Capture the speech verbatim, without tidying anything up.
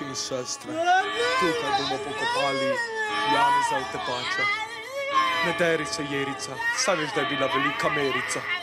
in sestre, tukaj bomo pokopali Janeza Utepača. Ne deri se, Jerica, saj veš, da je bila velika Merica.